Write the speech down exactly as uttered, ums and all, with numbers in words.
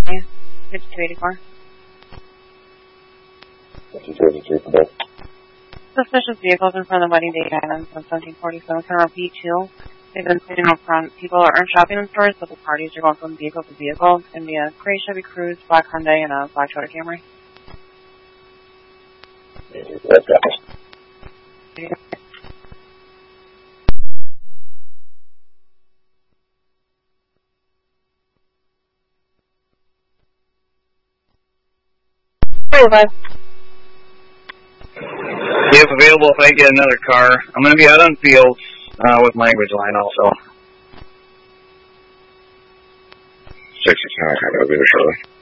fifty-two eighty-four. fifty-two eighty-two for both. Suspicious vehicles in front of the Wedding Day Islands on seventeen forty-seven, Colonel B two. They've been sitting out front. People aren't shopping in stores, but the parties are going from vehicle to vehicle. It's going to be a gray Chevy Cruze, black Hyundai, and a black Toyota Camry. Let's go. Five. If available, if I get another car, I'm going to be out on fields uh, with Language Line also. sixty-seven, I'll be there shortly.